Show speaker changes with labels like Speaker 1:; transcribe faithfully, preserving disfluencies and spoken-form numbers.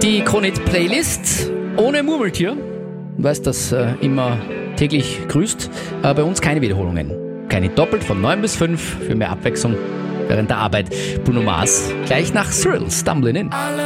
Speaker 1: Die Kronit-Playlist ohne Murmeltier. Weißt, dass äh, immer täglich grüßt. Äh, bei uns keine Wiederholungen. Keine doppelt von neun bis fünf für mehr Abwechslung während der Arbeit. Bruno Mars gleich nach Thrill, Stumbling In.